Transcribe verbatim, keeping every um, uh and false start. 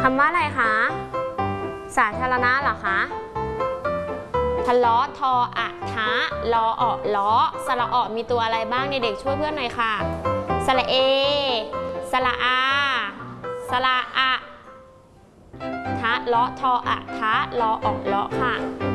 คำว่าอะไรคะสาธารณะเหรอคะทะเลาะทออะทะลออล้อสระอมีตัวอะไรบ้างเด็กๆช่วยเพื่อนหน่อยค่ะสระเอสระอาสระอะทะเลาะทออะทะลออล้อค่ะ